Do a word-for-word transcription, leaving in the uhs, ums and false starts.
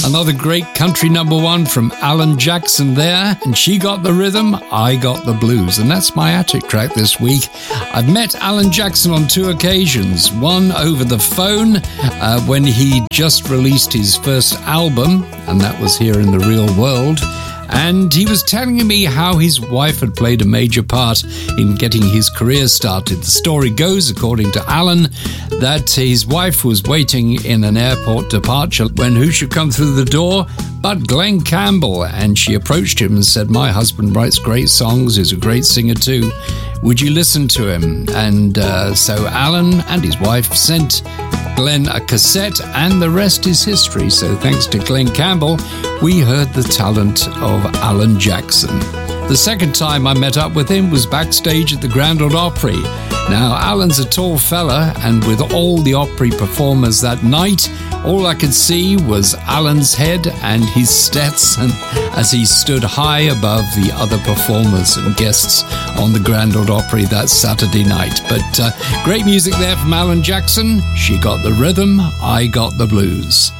Another great country number one from Alan Jackson there. And She Got the Rhythm, I Got the Blues. And that's my attic track this week. I've met Alan Jackson on two occasions. One over the phone uh, when he just released his first album, and that was here in the real world. And he was telling me how his wife had played a major part in getting his career started. The story goes, according to Alan, that his wife was waiting in an airport departure when who should come through the door but Glenn Campbell. And she approached him and said, "My husband writes great songs, he's a great singer too. Would you listen to him?" And uh, so Alan and his wife sent Glenn a cassette, and the rest is history. So thanks to Glenn Campbell, we heard the talent of Alan Jackson. The second time I met up with him was backstage at the Grand Ole Opry. Now, Alan's a tall fella, and with all the Opry performers that night, all I could see was Alan's head and his Stetson as he stood high above the other performers and guests on the Grand Ole Opry that Saturday night. But uh, great music there from Alan Jackson. She got the rhythm, I got the blues.